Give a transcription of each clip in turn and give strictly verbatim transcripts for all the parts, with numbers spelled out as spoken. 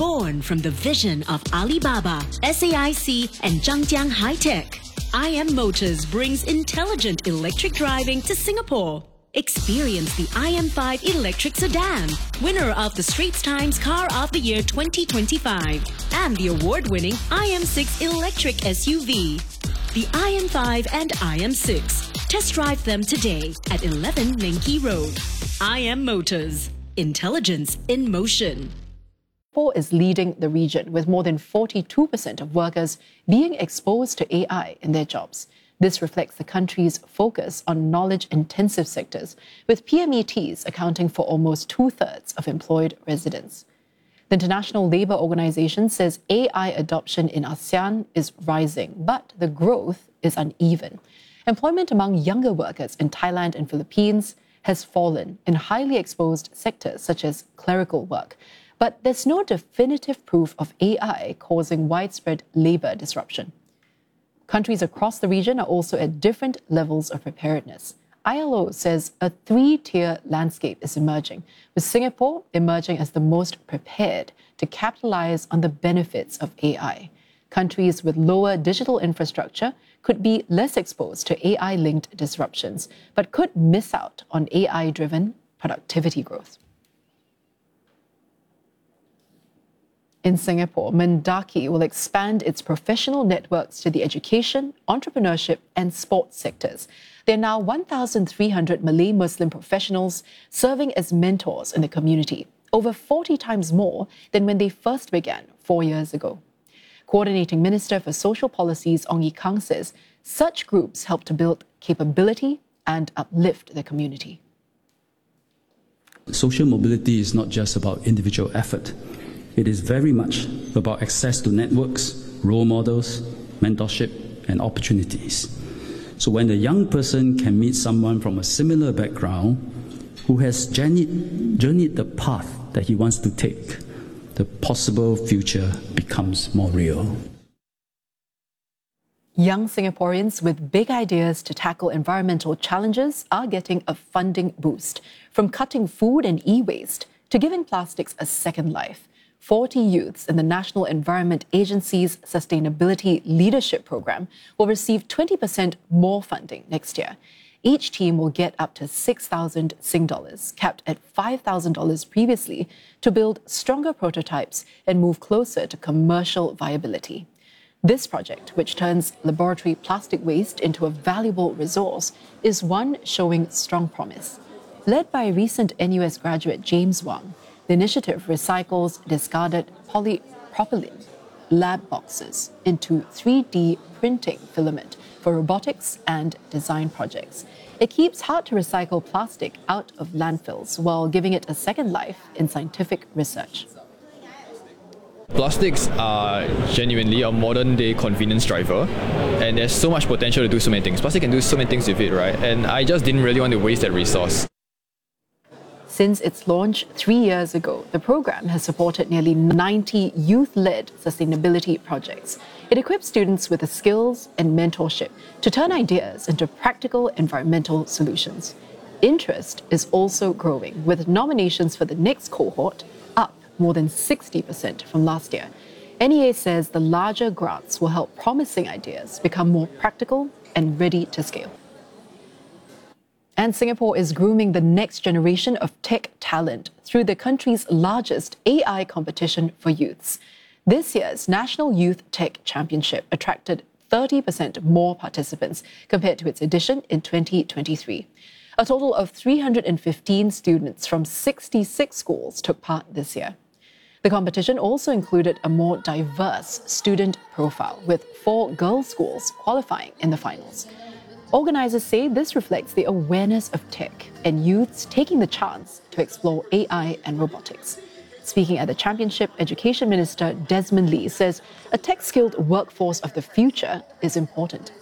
Born from the vision of Alibaba, S A I C and Zhangjiang High-Tech, I M Motors brings intelligent electric driving to Singapore. Experience the I M five electric sedan, winner of the Straits Times Car of the Year twenty twenty-five, and the award-winning I M six electric S U V. The I M five and I M six. Test drive them today at eleven Leng Kee Road. I M Motors. Intelligence in motion. Singapore is leading the region with more than forty-two percent of workers being exposed to A I in their jobs. This reflects the country's focus on knowledge-intensive sectors, with P M E Ts accounting for almost two-thirds of employed residents. The International Labour Organization says A I adoption in ASEAN is rising, but the growth is uneven. Employment among younger workers in Thailand and Philippines has fallen in highly exposed sectors such as clerical work. But there's no definitive proof of A I causing widespread labour disruption. Countries across the region are also at different levels of preparedness. I L O says a three-tier landscape is emerging, with Singapore emerging as the most prepared to capitalise on the benefits of A I. Countries with lower digital infrastructure could be less exposed to A I-linked disruptions, but could miss out on A I-driven productivity growth. In Singapore, Mendaki will expand its professional networks to the education, entrepreneurship and sports sectors. There are now one thousand three hundred Malay Muslim professionals serving as mentors in the community, over forty times more than when they first began four years ago. Coordinating Minister for Social Policies Ong Ye Kung says such groups help to build capability and uplift the community. Social mobility is not just about individual effort. It is very much about access to networks, role models, mentorship, and opportunities. So when a young person can meet someone from a similar background who has journeyed, journeyed the path that he wants to take, the possible future becomes more real. Young Singaporeans with big ideas to tackle environmental challenges are getting a funding boost. From cutting food and e-waste to giving plastics a second life, forty youths in the National Environment Agency's Sustainability Leadership Programme will receive twenty percent more funding next year. Each team will get up to six thousand Sing dollars, capped at five thousand dollars previously, to build stronger prototypes and move closer to commercial viability. This project, which turns laboratory plastic waste into a valuable resource, is one showing strong promise. Led by recent N U S graduate James Wang, the initiative recycles discarded polypropylene lab boxes into three D printing filament for robotics and design projects. It keeps hard-to-recycle plastic out of landfills while giving it a second life in scientific research. Plastics are genuinely a modern-day convenience driver, and there's so much potential to do so many things. Plastic can do so many things with it, right? And I just didn't really want to waste that resource. Since its launch three years ago, the program has supported nearly ninety youth-led sustainability projects. It equips students with the skills and mentorship to turn ideas into practical environmental solutions. Interest is also growing, with nominations for the next cohort up more than sixty percent from last year. N E A says the larger grants will help promising ideas become more practical and ready to scale. And Singapore is grooming the next generation of tech talent through the country's largest A I competition for youths. This year's National Youth Tech Championship attracted thirty percent more participants compared to its edition in twenty twenty-three. A total of three hundred fifteen students from sixty-six schools took part this year. The competition also included a more diverse student profile, with four girls' schools qualifying in the finals. Organisers say this reflects the awareness of tech and youths taking the chance to explore A I and robotics. Speaking at the championship, Education Minister Desmond Lee says a tech-skilled workforce of the future is important.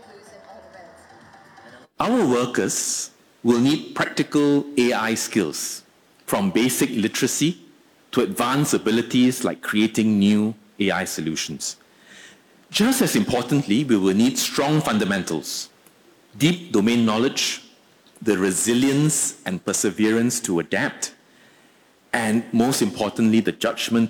Our workers will need practical A I skills, from basic literacy to advanced abilities like creating new A I solutions. Just as importantly, we will need strong fundamentals, deep domain knowledge, the resilience and perseverance to adapt, and most importantly, the judgment